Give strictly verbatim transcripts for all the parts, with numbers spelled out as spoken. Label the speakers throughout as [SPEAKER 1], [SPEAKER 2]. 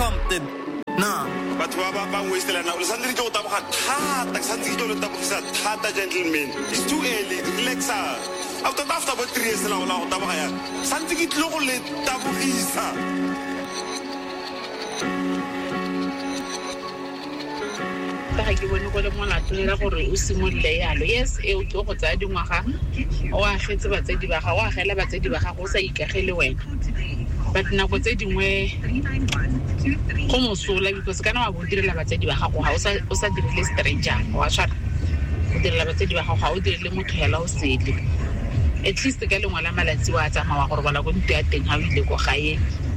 [SPEAKER 1] Compton. Nah.
[SPEAKER 2] But Baba Bang Western, Sandri Jota Hat, Sandri Jota Hata gentlemen. It's too early. Relax. After after about three years now, now Tabaya. Sandri Lole Tabuisa.
[SPEAKER 3] Ke bone go le molatlela gore o simolle yalo yes e o tlo go tsaya dingwaga o a getse batsedi ba ga o a gela batsedi ba ga go sa ikagele wena but nako tse dingwe go mosola because kana wa bodirela batsedi ba ga go ha o sa o sa dirile stranger wa tshwara o direla batsedi ba ga ga o dirile motho hela o sele at least ka lengwa la malatsi wa tsama wa gore bala go ntwe a teng ha o ile go gae.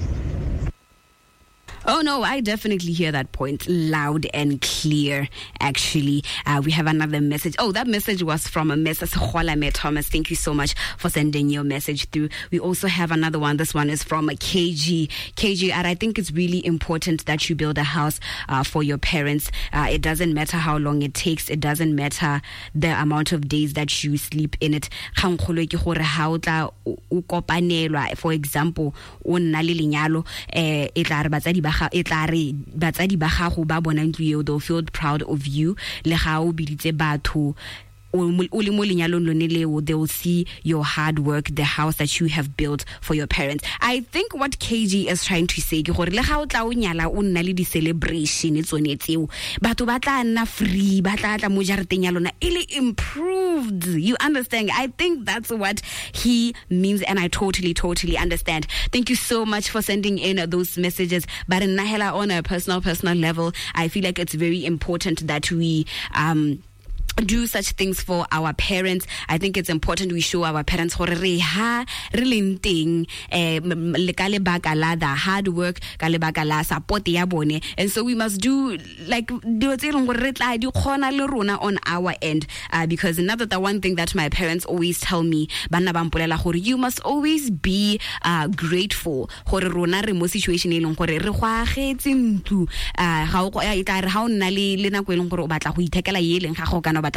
[SPEAKER 4] Oh, no, I definitely hear that point loud and clear, actually. Uh, we have another message. Oh, that message was from a Missus Holame Thomas. Thank you so much for sending your message through. We also have another one. This one is from a K G. K G, and I think it's really important that you build a house uh, for your parents. Uh, it doesn't matter how long it takes. It doesn't matter the amount of days that you sleep in it. For example, e tla re batsadi ba gago ba bona ntlo eo they'll feel proud of you le ga o biditse batho they will see your hard work, the house that you have built for your parents. I think what K G is trying to say ke gore le ga o tla o nyala o nna le di celebration tsone tseo batho ba tla nna free ba tla tla mo jareteng ya lona ile improved. You understand? I think that's what he means, and I totally totally understand. Thank you so much for sending in those messages. But in Nahela, on a personal personal level, I feel like it's very important that we um do such things for our parents. I think it's important we show our parents gore re ha re lenting eh le ka lebaka la the hard work ka lebaka la support ya bone, and so we must do like do tse leng gore re tla di khona le rona on our end, uh, because another the one thing that my parents always tell me bana ba mpolela gore you must always be uh, grateful gore rona re mo situation e leng gore re go agetse ntlu uh, ga o ya itla re ha o nna le le nako e leng gore o batla go ithekela yeleng ga go kana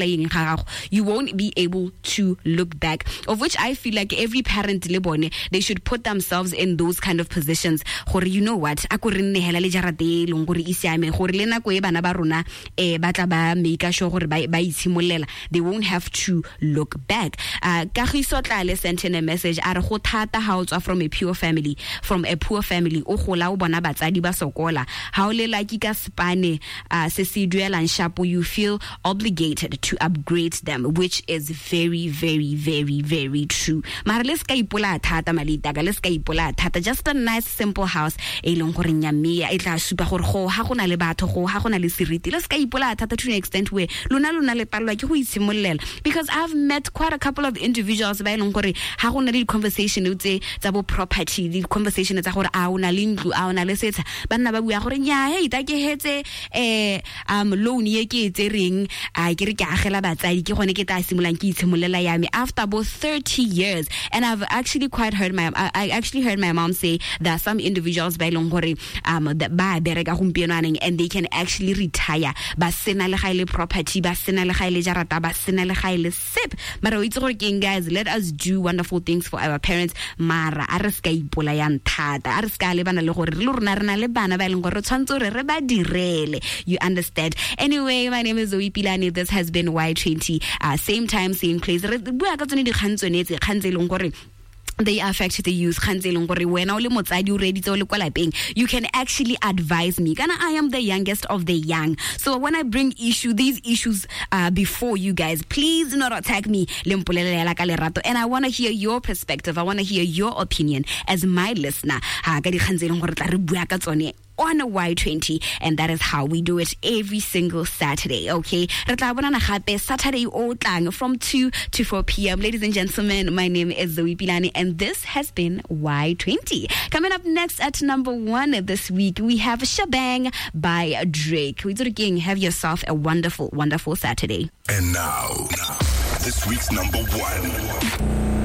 [SPEAKER 4] you won't be able to look back, of which I feel like every parent lebone they should put themselves in those kind of positions gore you know what a go re nnehela le jarate leng gore isiame gore le nako e bana ba rona e batla ba make sure gore ba itshimolela they won't have to look back. uh Kagiso Tlale sent in a message a re go thata ha o tswa from a pure family from a poor family o gola o bona batsadi ba sokola ha o le like ka spane uh se se duelang shapo you feel obligated to upgrade them, which is very very very very true. Mara let's ka ipola thata malita ga let's ka ipola thata just a nice simple house e leng gore nyamea e tla supa gore go ha gona le batho go ha gona le seriti let's ka ipola thata to an extent where lona lona le palwa ke go itshimolela, because I've met quite a couple of individuals ba e leng gore ha gona le conversation tse tsa bo property the conversation tsa gore a ona le ntlu a ona le setsa bana ba bua gore nya hey ta ke hetse eh um loan ye ke tsereng a ke re ke agela batsadi ke gone ke ta simolang ke itshimolela yami after about thirty years. And I've actually quite heard my I, I actually heard my mom say that some individuals ba ilong gore um ba bereka gompieno and they can actually retire ba sena le gaile property ba sena le gaile jarata ba sena le gaile sip. Mara o itse gore keng guys, let us do wonderful things for our parents, mara a re ska ipola ya nthata a re ska le bana le gore le rona rena le bana ba ilong gore tshwantse re re ba direle. You understand? Anyway, my name is Zoe Pilani. This has been Y twenty, uh, same time same place. Re bua ka tsone di khantsone tse khantse leng gore they affect the youth. You can actually advise me. Kana I am the youngest of the young. So when I bring issue, these issues uh, before you guys, please do not attack me. And I want to hear your perspective. I want to hear your opinion as my listener. On a Y twenty, and that is how we do it every single Saturday, okay? Saturday from two to four p.m. Ladies and gentlemen, my name is Zoe Pilani, and this has been Y twenty. Coming up next at number one this week, we have Shabang by Drake. We do again, have yourself a wonderful, wonderful Saturday.
[SPEAKER 5] And now, now this week's number one.